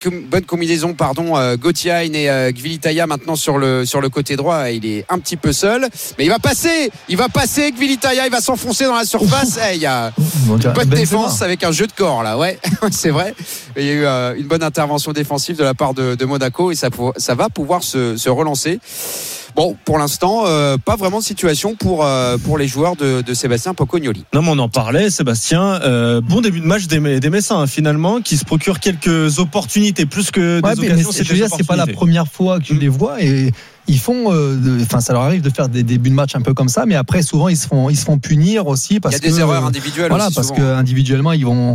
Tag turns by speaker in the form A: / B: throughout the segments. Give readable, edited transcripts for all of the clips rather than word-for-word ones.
A: bonne combinaison, Gauthier et Gvilitaya maintenant sur le côté droit. Il est un petit peu seul, mais il va passer Gvilitaya, il va s'enfoncer dans la surface. Il y a une bonne défense avec un jeu de corps là, ouais, c'est vrai. Il y a eu une bonne intervention défensive de la part de Monaco et ça va pouvoir se relancer. Bon, pour l'instant, pas vraiment de situation pour les joueurs de Sébastien Pocognoli.
B: Non, mais on en parlait, Sébastien. Bon début de match des Messins, finalement, qui se procurent quelques opportunités, plus que des occasions.
C: C'est pas la première fois que je les vois et ils font, ça leur arrive de faire des débuts de match un peu comme ça, mais après souvent ils se font punir aussi parce que
A: il y a des erreurs individuelles.
C: Voilà,
A: aussi,
C: parce
A: souvent.
C: que individuellement ils vont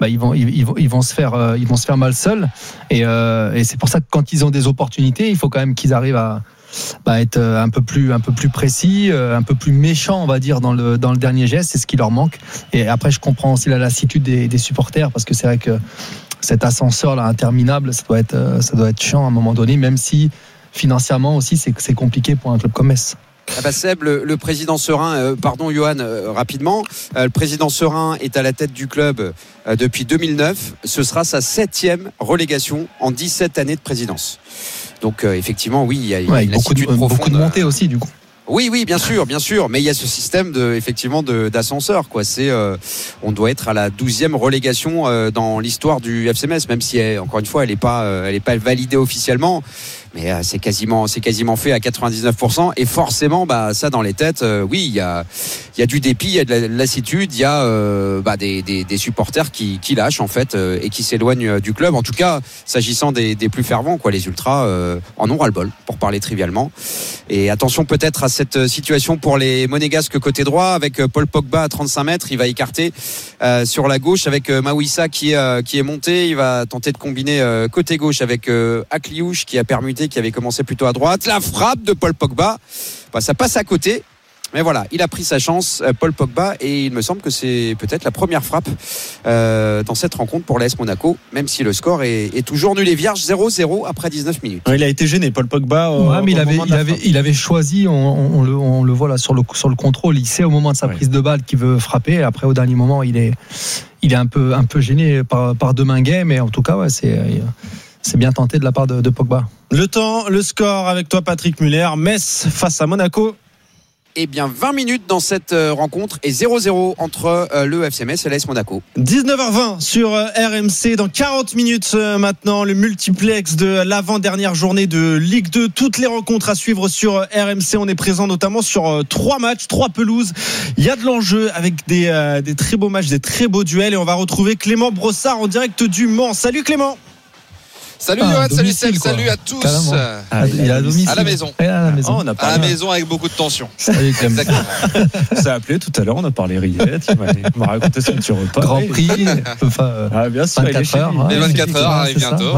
C: se faire mal seuls et c'est pour ça que quand ils ont des opportunités, il faut quand même qu'ils arrivent à être un peu plus précis, un peu plus méchant, on va dire, dans le dernier geste. C'est ce qui leur manque. Et après, je comprends aussi la lassitude des supporters parce que c'est vrai que cet ascenseur là interminable, ça doit être chiant à un moment donné, même si financièrement aussi c'est compliqué pour un club comme Metz.
A: Seb, le président Serein, Johan, rapidement, le président Serein est à la tête du club depuis 2009. Ce sera sa 7e relégation en 17 années de présidence. Donc effectivement, oui, il y a une lassitude profonde.
C: Beaucoup de montées aussi, du coup.
A: Oui, bien sûr, mais il y a ce système d'ascenseur, quoi. On doit être à la 12e relégation dans l'histoire du FC Metz, même si encore une fois, elle est pas validée officiellement. Mais c'est quasiment fait à 99%. Et forcément, ça dans les têtes, oui, il y a du dépit, il y a de la lassitude, il y a des supporters qui lâchent en fait et qui s'éloignent du club. En tout cas, s'agissant des plus fervents, quoi, les ultras en ont ras-le-bol, pour parler trivialement. Et attention peut-être à cette situation pour les Monégasques côté droit avec Paul Pogba à 35 mètres. Il va écarter sur la gauche avec Mawissa qui est monté. Il va tenter de combiner côté gauche avec Akliouche qui a permuté, qui avait commencé plutôt à droite. La frappe de Paul Pogba, ça passe à côté. Mais voilà, il a pris sa chance, Paul Pogba, et il me semble que c'est peut-être la première frappe dans cette rencontre pour l'AS Monaco, même si le score est toujours nul et vierge, 0-0 après 19 minutes.
B: Il a été gêné, Paul Pogba.
C: Mais il avait choisi, on le voit là sur le contrôle, il sait au moment de sa prise de balle qu'il veut frapper, et après au dernier moment il est un peu gêné par Deminguet, mais en tout cas c'est bien tenté de la part de Pogba.
B: Le score avec toi Patrick Muller, Metz face à Monaco.
A: Eh bien 20 minutes dans cette rencontre et 0-0 entre le FC Metz et l'AS Monaco.
B: 19h20 sur RMC. Dans 40 minutes maintenant, le multiplex de l'avant-dernière journée de Ligue 2. Toutes les rencontres à suivre sur RMC. On est présent notamment sur 3 matchs, 3 pelouses. Il y a de l'enjeu avec des très beaux matchs, des très beaux duels. Et on va retrouver Clément Brossard en direct du Mans. Salut Clément.
D: Salut Johan, salut Seb, salut à tous.
C: Il est à domicile.
D: À la maison.
C: À
D: la maison avec beaucoup de tension.
C: Salut Clément.
B: Ça a appelé tout à l'heure, on a parlé rillettes, il m'a raconté son petit repas.
C: Grand Prix,
B: bien sûr,
C: 24 heures.
D: Les 24 heures arrivent bientôt.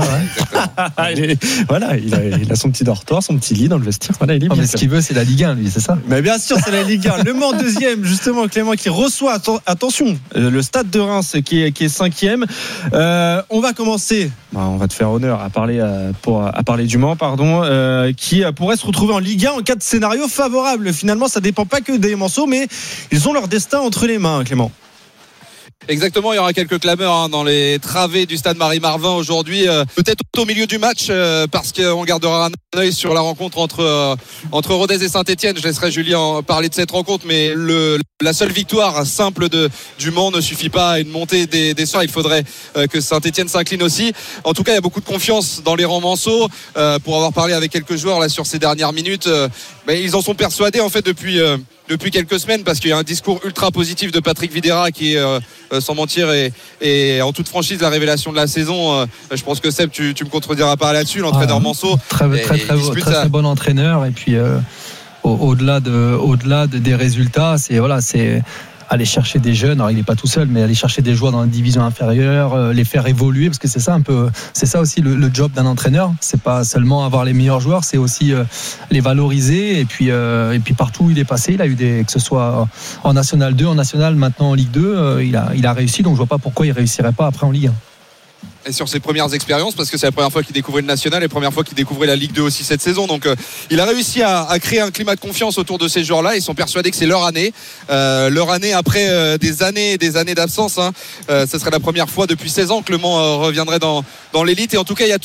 B: Il a son petit dortoir, son petit lit dans le vestiaire. Voilà, il est bien.
C: Mais ce qu'il veut, c'est la Ligue 1, lui, c'est ça?
B: Mais bien sûr, c'est la Ligue 1. Le Mans 2e, justement, Clément, qui reçoit, attention, le Stade de Reims qui est 5e. On va commencer. On va te faire honneur à parler du Mans, qui pourrait se retrouver en Ligue 1 en cas de scénario favorable. Finalement, ça dépend pas que des Manceaux, mais ils ont leur destin entre les mains, Clément.
D: Exactement, il y aura quelques clameurs dans les travées du stade Marie-Marvin aujourd'hui, peut-être au milieu du match, parce qu'on gardera un œil sur la rencontre entre Rodez et Saint-Etienne. Je laisserai Julien parler de cette rencontre, mais la seule victoire simple du Mans ne suffit pas à une montée des soirs. Il faudrait que Saint-Etienne s'incline aussi. En tout cas, il y a beaucoup de confiance dans les rangs manceaux. Pour avoir parlé avec quelques joueurs là sur ces dernières minutes, ils en sont persuadés en fait depuis quelques semaines, parce qu'il y a un discours ultra positif de Patrick Vieira qui est sans mentir et en toute franchise la révélation de la saison. Je pense que Seb, tu me contrediras pas là-dessus, l'entraîneur Manceau.
C: Très bon entraîneur, et puis au-delà des résultats, c'est aller chercher des jeunes. Alors il n'est pas tout seul, mais aller chercher des joueurs dans la division inférieure, les faire évoluer, parce que c'est ça aussi le job d'un entraîneur. C'est pas seulement avoir les meilleurs joueurs, c'est aussi les valoriser, et puis partout où il est passé, il a eu que ce soit en National 2, en National, maintenant en Ligue 2, il a réussi, donc je vois pas pourquoi il réussirait pas après en Ligue 1.
D: et sur ses premières expériences, parce que c'est la première fois qu'il découvrait le national et la première fois qu'il découvrait la Ligue 2 aussi cette saison. Donc il a réussi à créer un climat de confiance autour de ces joueurs-là. Ils sont persuadés que c'est leur année après des années et des années d'absence, hein. Ce serait la première fois depuis 16 ans que Le Mans reviendrait dans l'élite, et en tout cas il y a